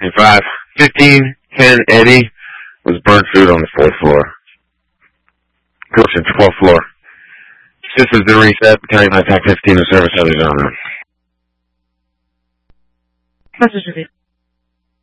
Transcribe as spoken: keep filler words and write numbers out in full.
Five. Fifteen, ten, Eddie was burnt food on the fourth floor. Correction, twelfth floor. System's been reset. County Attack fifteen, the service others on. Message received.